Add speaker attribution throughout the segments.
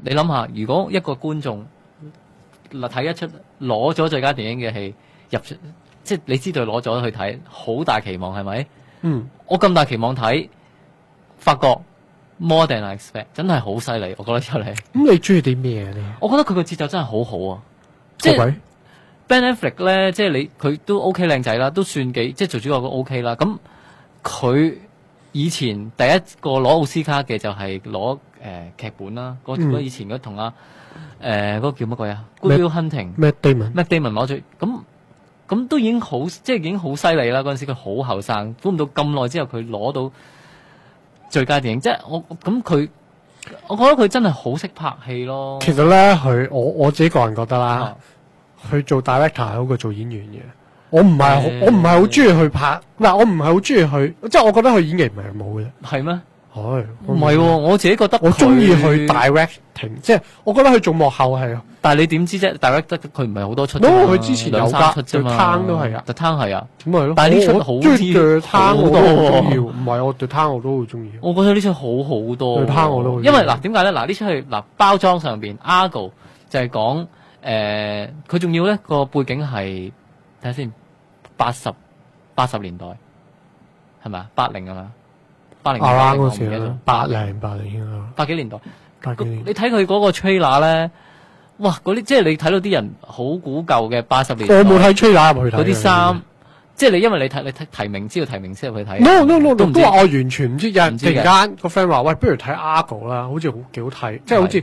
Speaker 1: 你諗下，如果一個觀眾睇一出攞咗最佳電影嘅戲入出，即係你知道攞咗去睇，好大期望係咪？我咁大期望睇，發覺 more than I expect， 真係好犀利，我覺得出嚟。
Speaker 2: 咁你中意啲咩咧？
Speaker 1: 我覺得佢個節奏真係好好啊！即係 Ben Affleck 咧，即係佢都 OK 靚仔啦，都算幾即係做主角都 OK 啦。咁佢以前第一個攞奧斯卡嘅就係攞劇本啦，嗰以前嗰同嗰個叫乜鬼啊 Good Will Hunting，Matt Damon 攞咗，咁都已經好即係已經好犀利啦。嗰陣時佢好後生，估唔到咁耐之後佢攞到最佳電影，即係我覺得佢真係好識拍戲咯。
Speaker 2: 其實咧，我自己個人覺得啦，佢做 director 係好過做演員嘅。我唔係好中意去拍，嗱我唔係好中意去，即係我覺得佢演技唔係冇嘅。
Speaker 1: 係咩？
Speaker 2: 唔
Speaker 1: 係喎，我自己覺得
Speaker 2: 我中意去 directing， 即係我覺得佢做幕後係。但係
Speaker 1: 你點知啫 ？direct 佢唔係好多出。
Speaker 2: 佢之前有
Speaker 1: 2-3出啫嘛。
Speaker 2: The Town 都係啊。
Speaker 1: The Town 係啊。
Speaker 2: 咁咪咯。
Speaker 1: 但係呢出好啲。
Speaker 2: The Town 我都好中意，唔係我 The Town 我都好中意。
Speaker 1: 我覺得呢出好好多。
Speaker 2: The Town 我都好。
Speaker 1: 因為嗱點解咧？嗱呢出係嗱包裝上邊 Argo 就係講佢仲要咧個背景係睇下先80年代係咪啊？80啊嘛。80
Speaker 2: 嗰時啦，80
Speaker 1: 幾年代，你睇佢嗰個 trailer 咧，哇！嗰啲即係你睇到啲人好古舊嘅80年代。
Speaker 2: 我冇睇 trailer 入去睇。
Speaker 1: 嗰啲衫，即係你因為你睇提名知道提名先入去睇。
Speaker 2: No， 都話我完全唔知。有人突然間個 friend 話：喂，不如睇 Argo 啦，好似幾好睇，即係好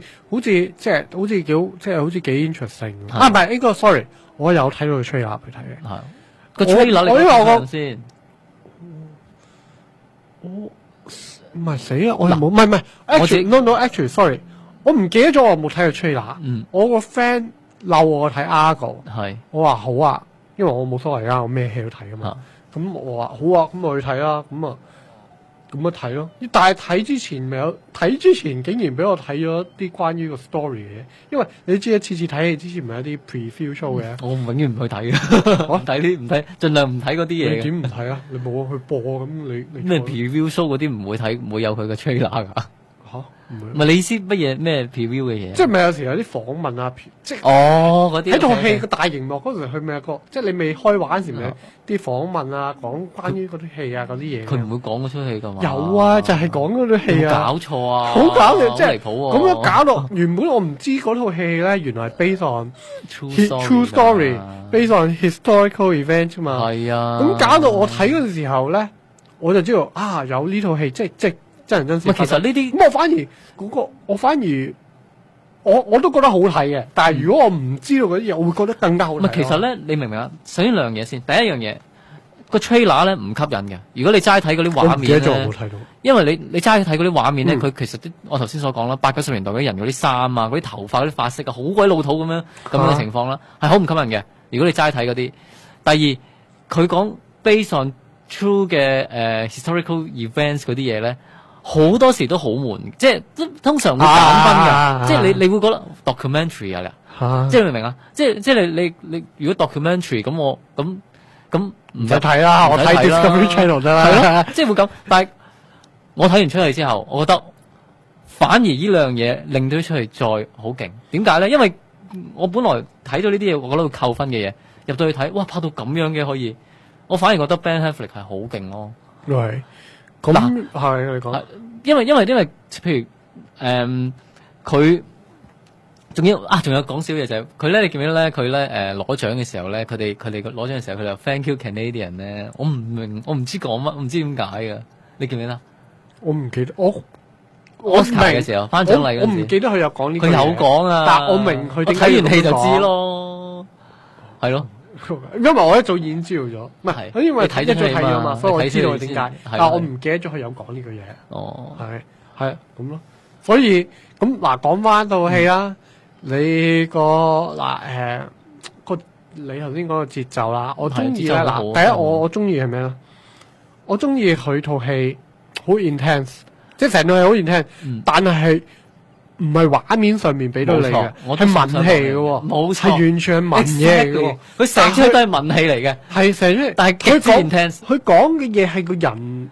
Speaker 2: 似幾 interesting。唔係呢個 sorry，我有睇到個 trailer 去睇嘅。
Speaker 1: 係個 trailer 你睇先。
Speaker 2: 唔係死啊！我又冇，唔係，actually sorry， 我唔記得咗我有冇睇過 trailer。我個 friend 嬲我睇 Argo， 我話好啊，因為我冇所謂啊，我咩戲都睇噶嘛。咁我話好啊，咁我去睇啦。咁睇咯。但係睇之前竟然俾我睇咗啲關於個 story 嘅嘢，因為你知一次睇戲之前咪有啲 preview show 嘅。
Speaker 1: 我永遠唔去睇嘅，我唔睇，盡量唔睇嗰啲嘢。
Speaker 2: 你點唔睇啊？你冇去播咁你
Speaker 1: 咩 preview show 嗰啲唔會睇，唔會有佢嘅 trailer 㗎。唔係你意思乜嘢咩 preview 嘅嘢？
Speaker 2: 即係咪有時有啲訪問啊？即係
Speaker 1: 嗰啲喺
Speaker 2: 套戲個大熒幕嗰時，佢咪有個即係你未開畫嗰時咪啲訪問啊，講關於嗰啲戲啊嗰啲嘢。
Speaker 1: 佢唔會講嗰出戲㗎嘛？
Speaker 2: 有啊，就係講嗰啲戲啊。
Speaker 1: 搞錯啊！
Speaker 2: 好搞笑，即係
Speaker 1: 離譜喎。
Speaker 2: 咁樣搞到原本我唔知嗰套戲咧，原來係 based on true story，based on historical event 嘛。
Speaker 1: 係啊。
Speaker 2: 咁搞到我睇嗰陣時候咧，我就知道啊，有呢套戲，即係。真人真事。
Speaker 1: 其實呢啲
Speaker 2: 咁我反而我都覺得好睇嘅。但係如果我唔知道嗰啲嘢，我會覺得更加好睇。
Speaker 1: 其實咧，你明唔明啊？首先兩樣嘢先。第一樣嘢個 trailer 咧唔吸引嘅。如果你齋睇嗰啲畫面咧，
Speaker 2: 我冇睇到。
Speaker 1: 因為你齋睇嗰啲畫面咧，佢其實我頭先所講啦，80-90年代嗰啲人嗰啲衫啊，嗰啲頭髮嗰啲髮色啊，好鬼老土咁樣嘅情況啦，係好唔吸引嘅。如果你齋睇嗰啲，第二佢講 based on true 嘅historical events 嗰啲嘢咧。好多時都好悶，即係通常會減分㗎，即係你會覺得 documentary 即係你明唔明啊？即係你如果 documentary 咁唔使
Speaker 2: 睇啦，我睇 Discovery Channel 得啦，
Speaker 1: 係咯，即係會咁。但係我睇完出嚟之後，我覺得反而呢兩嘢令到出嚟再好勁。點解咧？因為我本來睇到呢啲嘢，我覺得會扣分嘅嘢，入到去睇，哇，拍到咁樣嘅可以，我反而覺得 Ben Affleck 係好勁咯。
Speaker 2: 係。咁係你講，
Speaker 1: 因為譬如佢仲有講少嘢就係佢咧，你記唔記得咧？佢咧攞獎嘅時候咧，佢哋攞獎嘅時候，佢就 Thank you Canadian 咧，我唔明，我唔知講乜，唔知點解嘅，你記唔記得？
Speaker 2: 我唔記得，我
Speaker 1: 嘅時候頒獎禮嗰時，
Speaker 2: 我唔記得佢有講呢句嘢。
Speaker 1: 佢有講啊，
Speaker 2: 但我明佢點解
Speaker 1: 睇完戲就知咯，係咯。
Speaker 2: 因為我一早已經知道咗，唔係，因為睇咗睇咗嘛，所以我知道點解。但我唔記得咗佢有講呢句嘢。
Speaker 1: 哦，
Speaker 2: 係咁咯。所以咁嗱，講翻套戲啦，你你頭先講個節奏啦，我中意咧嗱，第一我中意係咩咧？我中意佢套戲好 intense， 即係成套戲好 intense，但係唔係畫面上面俾到你嘅，係文戲嘅喎，冇錯，係完全係文嘢嚟嘅。佢成出都係文戲嚟嘅，係成出，但係佢講嘅嘢係個人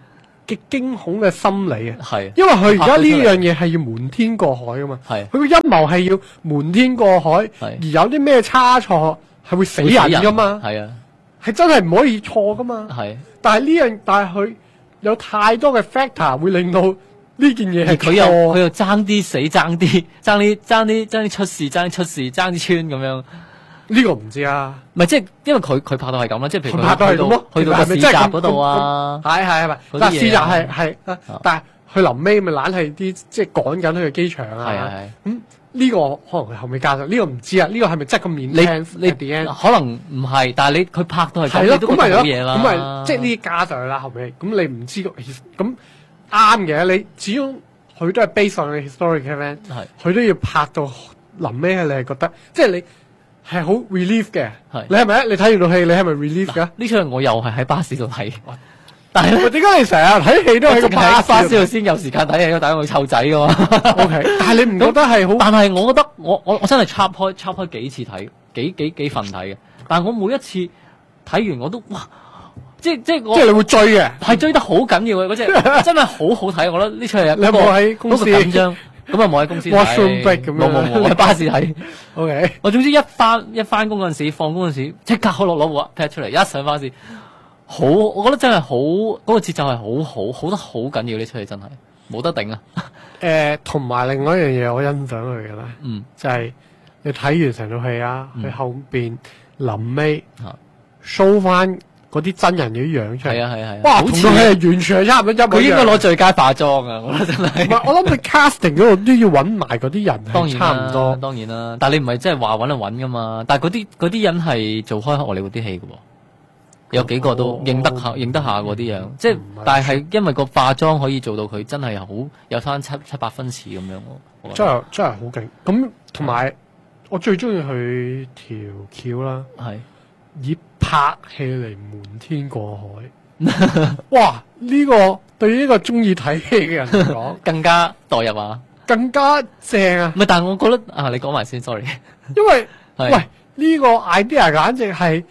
Speaker 2: 嘅驚恐嘅心理啊。
Speaker 1: 係，
Speaker 2: 因為佢而家呢樣嘢係要瞞天過海噶嘛。係，佢個陰謀係要瞞天過海，而有啲咩差錯係會死人噶嘛。係啊，係真係唔可以錯噶嘛。係，但係佢有太多嘅 factor 會令到呢件嘢係錯。佢又爭啲死，爭啲出事，爭啲穿咁樣。呢個唔知啊，唔係即係因為佢拍到係咁啦，即係譬如佢拍到係咁咯，去到個市集嗰度啊，係，但係市集係，但係佢臨尾咪懶係啲即係趕緊去機場啊，係，咁呢個可能佢後尾加上，呢個唔知啊，呢個係咪真係咁面聽？你可能唔係，但係佢拍到係咁，你都覺得好嘢啦，咁咪即係呢啲加上去啦，後尾咁你唔知咁啱嘅，你始終佢都係 based on the historic event，佢都要拍到臨尾你係覺得即係你。係好 relief 嘅，你係咪？你睇完套戲，你係咪 relief 㗎？呢出我又係喺巴士度睇，但係點解你成日睇戲都喺個巴士度先有時間睇戲？但係我湊仔㗎嘛。OK，但係你唔覺得係好？但係我覺得我真係插開幾次睇，幾份睇嘅。但係我每一次睇完我都哇，即係你會追嘅，係追得好緊要嘅嗰隻，真係好好睇。我覺得呢出戲你有冇喺公司緊張？咁啊冇喺公司睇，冇喺巴士睇。OK， 我總之一翻工嗰陣時，放工嗰陣時，即刻攞部 pad 出嚟，一上巴士，好，我覺得真係好，嗰個節奏係好得好緊要，呢出戲真係冇得頂啊！同埋另外一樣嘢，我欣賞佢嘅咧，就係你睇完成套戲啊，佢後邊臨尾 show 翻。嗰啲真人嘅樣出嚟，係啊，哇！同佢係完全係差唔多，佢應該攞最佳化妝啊！我覺得真係。唔係，我諗佢 casting 嗰度都要揾埋嗰啲人，當然差唔多。當然啦，但係你唔係真係話揾就揾噶嘛？但係嗰啲人係做開荷里活啲戲嘅喎，有幾個都認得下嗰啲樣，即係但係因為個化妝可以做到佢真係好有翻七八分似咁樣喎。真係好勁！咁同埋我最中意佢條橋啦，係以拍戲嚟瞞天過海，哇！呢個對於呢個中意睇戲嘅人嚟講，更加代入啊，更加正啊！唔係，但係我覺得啊，你講埋先 ，sorry， 因為喂呢個 idea 簡直係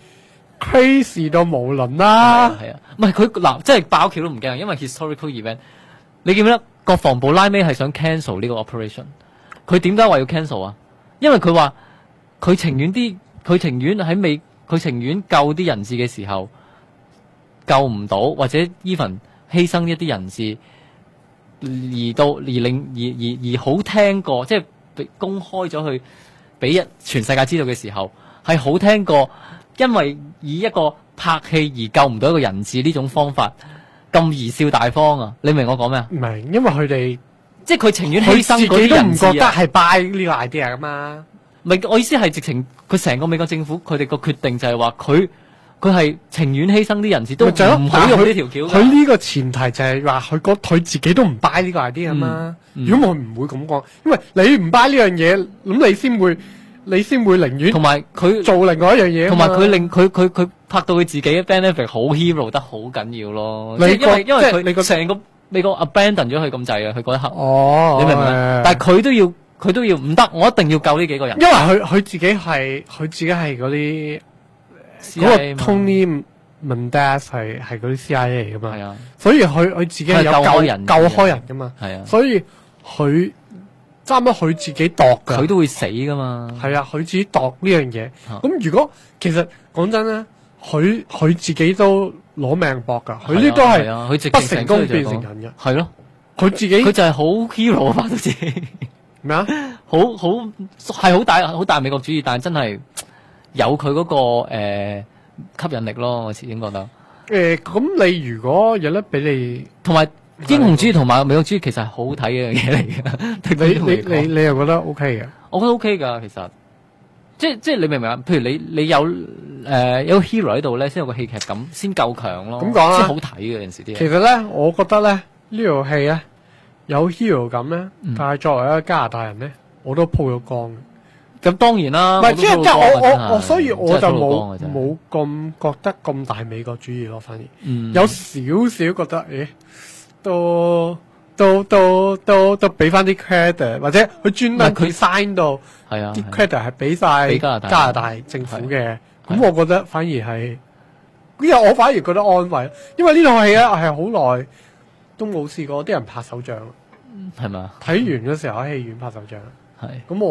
Speaker 2: crazy 到無倫啦，係啊，唔係佢嗱，即係爆橋都唔驚，因為 historical event， 你記唔記得國防部拉尾係想 cancel 呢個 operation？ 佢點解話要 cancel 啊？因為佢話佢情願救啲人質嘅時候救唔到，或者 even 犧牲一啲人質，而好聽過，即係公開咗去俾全世界知道嘅時候，係好聽過，因為以一個拍戲而救唔到一個人質呢種方法咁貽笑大方啊！你明我講咩啊？唔明，因為佢哋即係佢情願犧牲嗰啲人質，佢自己都唔覺得係 buy 呢個 idea 噶嘛。唔係，我意思係直情佢成個美國政府佢哋個決定就係話佢係情願犧牲啲人質都唔好用呢條橋。佢呢個前提就係話佢自己都唔 buy 呢個 idea 啊嘛。如果我唔會咁講，因為你唔 buy 呢樣嘢，咁你先會寧願同埋佢做另外一樣嘢。同埋佢令佢拍到佢自己嘅 benefit 好 hero 得好緊要咯。因為佢成個美國 abandon 咗佢咁滯啊！佢嗰一刻，你明唔明？但係佢都要唔得，我一定要救呢幾個人。因為佢自己係嗰啲嗰個 Tony Mendez 係嗰啲 CIA 嚟噶嘛，係啊，所以佢自己係有救開人噶嘛，係啊，所以佢差唔多佢自己度噶，佢都會死噶嘛，係啊，佢自己度呢樣嘢。咁如果其實講真咧，佢自己都攞命搏噶，佢呢都係不成功變成人嘅，係咯，佢就係好 hero 化到自己。咩啊？係好大美國主義，但係真係有佢嗰個吸引力咯。我始終覺得咁你如果有得俾你，同埋英雄主義同埋美國主義其實係好好睇嘅一樣嘢嚟嘅。你又覺得 OK 嘅？我覺得 OK 噶，其實即係你明唔明啊？譬如你有 hero 喺度咧，先有個戲劇感，先夠強咯。咁講啦，先好睇嘅有陣時啲嘢。其實咧，我覺得咧呢套戲咧。有 hero 感咧，但係作為一個加拿大人咧，我都鋪咗光。咁當然啦，唔係即係我，所以我就冇咁覺得咁大美國主義咯，反而有少少覺得，都俾翻啲 credit， 或者佢專登佢 sign 到啲 credit 係俾晒加拿大政府嘅。咁我覺得反而係，因為我反而覺得安慰，因為呢套戲咧係好耐。 都冇試過啲人拍手掌，
Speaker 1: 係嘛？
Speaker 2: 睇完嘅時候喺戲院拍手掌，
Speaker 1: 係咁